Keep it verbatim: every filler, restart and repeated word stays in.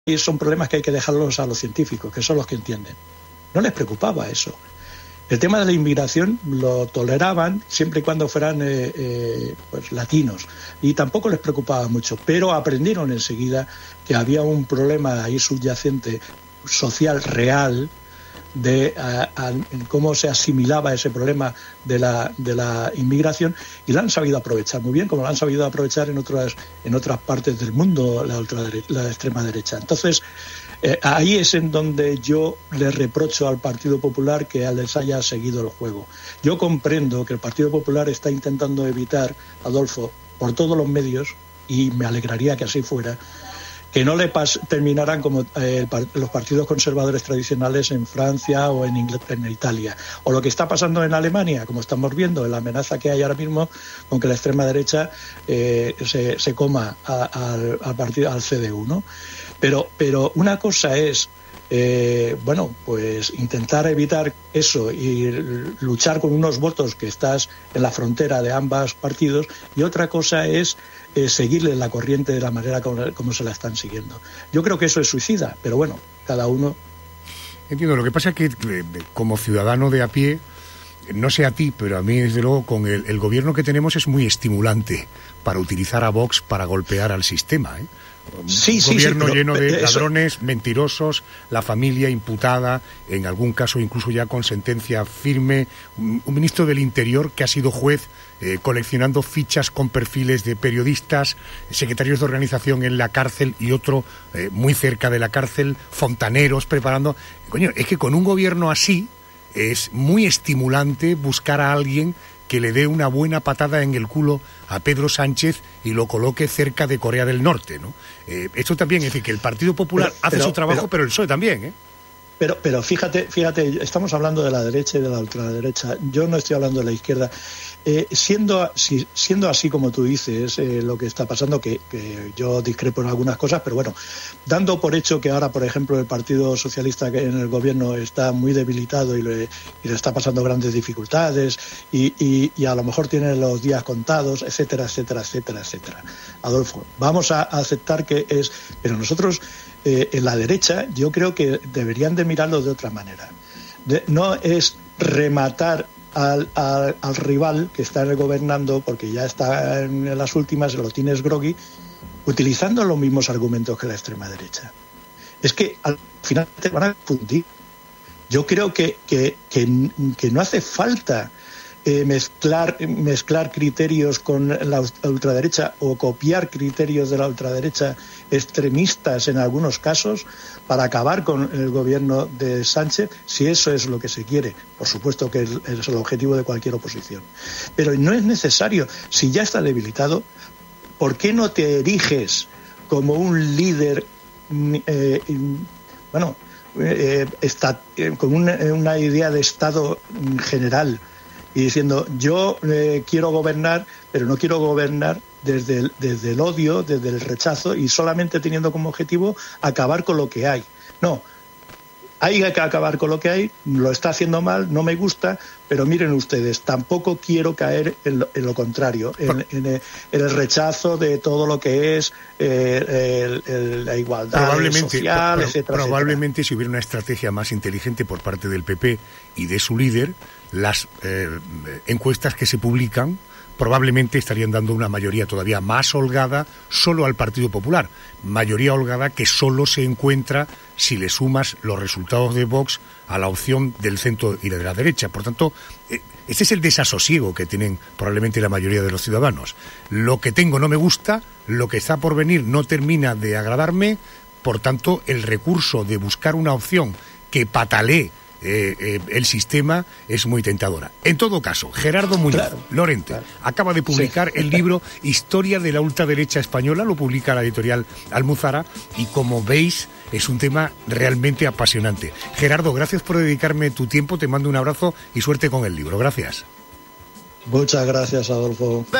Y son problemas que hay que dejarlos a los científicos, que son los que entienden. No les preocupaba eso. El tema de la inmigración lo toleraban siempre y cuando fueran eh, eh, pues, latinos, y tampoco les preocupaba mucho, pero aprendieron enseguida que había un problema ahí subyacente social real de a, a, cómo se asimilaba ese problema de la, de la inmigración, y lo han sabido aprovechar muy bien, como lo han sabido aprovechar en otras, en otras partes del mundo la, ultradere- la extrema derecha. Entonces, eh, ahí es en donde yo le reprocho al Partido Popular que les haya seguido el juego. Yo comprendo que el Partido Popular está intentando evitar, Adolfo, por todos los medios, y me alegraría que así fuera, que no le pas- terminaran como eh, par- los partidos conservadores tradicionales en Francia o en, Ingl- en Italia. O lo que está pasando en Alemania, como estamos viendo, la amenaza que hay ahora mismo con que la extrema derecha eh, se, se coma a, a, al, partido, al C D U, ¿no? Pero, pero una cosa es, eh, bueno, pues intentar evitar eso y luchar con unos votos que estás en la frontera de ambos partidos, y otra cosa es Eh, seguirle la corriente de la manera como, como se la están siguiendo. Yo creo que eso es suicida, pero bueno, cada uno... Entiendo, lo que pasa es que como ciudadano de a pie, no sé a ti, pero a mí desde luego con el, el gobierno que tenemos es muy estimulante para utilizar a Vox para golpear al sistema, ¿eh? Sí, un sí, gobierno sí, lleno de eso... ladrones, mentirosos, la familia imputada, en algún caso incluso ya con sentencia firme, un, un ministro del Interior que ha sido juez eh, coleccionando fichas con perfiles de periodistas, secretarios de organización en la cárcel y otro eh, muy cerca de la cárcel, fontaneros preparando... Coño, es que con un gobierno así es muy estimulante buscar a alguien que le dé una buena patada en el culo a Pedro Sánchez y lo coloque cerca de Corea del Norte, ¿no? Eh, esto también, es decir, que el Partido Popular pero, hace pero, su trabajo, pero, pero el P S O E también, ¿eh? Pero, pero fíjate, fíjate, estamos hablando de la derecha y de la ultraderecha. Yo no estoy hablando de la izquierda. Eh, siendo, si, siendo así como tú dices, eh, lo que está pasando, que, que yo discrepo en algunas cosas, pero bueno, dando por hecho que ahora, por ejemplo, el Partido Socialista que en el gobierno está muy debilitado y le, y le está pasando grandes dificultades y, y, y a lo mejor tiene los días contados, etcétera, etcétera, etcétera, etcétera. Adolfo, vamos a, a aceptar que es... Pero nosotros, eh, en la derecha, yo creo que deberían de mirarlo de otra manera. De, no es rematar Al, al, al rival que está gobernando, porque ya está en las últimas, lo tienes groggy, utilizando los mismos argumentos que la extrema derecha. Es que al final te van a confundir. Yo creo que, que, que, que no hace falta eh, mezclar, mezclar criterios con la ultraderecha o copiar criterios de la ultraderecha extremistas en algunos casos para acabar con el gobierno de Sánchez, si eso es lo que se quiere. Por supuesto que es el objetivo de cualquier oposición. Pero no es necesario. Si ya está debilitado, ¿por qué no te eriges como un líder, eh, bueno, eh, está, eh, con una, una idea de Estado general, y diciendo, yo eh, quiero gobernar, pero no quiero gobernar desde el, desde el odio, desde el rechazo, y solamente teniendo como objetivo acabar con lo que hay? No, hay que acabar con lo que hay, lo está haciendo mal, no me gusta, pero miren ustedes, tampoco quiero caer en lo, en lo contrario, en, en, en el rechazo de todo lo que es eh, el, el, la igualdad probablemente, social, pro, etcétera. Probablemente etcétera. Si hubiera una estrategia más inteligente por parte del P P y de su líder, las eh, encuestas que se publican probablemente estarían dando una mayoría todavía más holgada solo al Partido Popular, mayoría holgada que solo se encuentra si le sumas los resultados de Vox a la opción del centro y de la derecha. Por tanto, eh, ese es el desasosiego que tienen probablemente la mayoría de los ciudadanos. Lo que tengo no me gusta, lo que está por venir no termina de agradarme, por tanto, el recurso de buscar una opción que patalee Eh, eh, el sistema es muy tentadora. En todo caso, Gerardo Muñoz claro, Lorente claro. acaba de publicar sí. el libro Historia de la ultraderecha española, lo publica la editorial Almuzara, y como veis es un tema realmente apasionante. Gerardo, gracias por dedicarme tu tiempo, te mando un abrazo y suerte con el libro. Gracias. Muchas gracias, Adolfo.